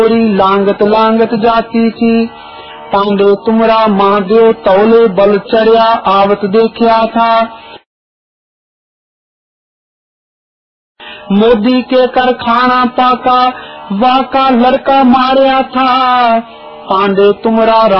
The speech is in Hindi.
लांगत लांगत जाती थी। पांडे तुमरा महादेव तौले बल चढ़िया आवत देखिया था। मोदी के कर खाना पाका वाका लड़का मारिया था। पांडे तुमरा